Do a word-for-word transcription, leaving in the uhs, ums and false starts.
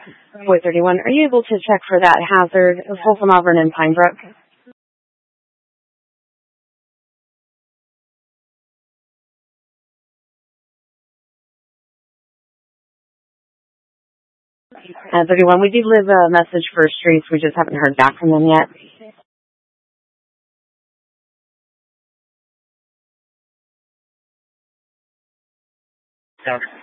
four thirty-one, are you able to check for that hazard of Folsom Auburn and Pine Brook? Uh, thirty-one, we did leave a message for streets. We just haven't heard back from them yet. Okay.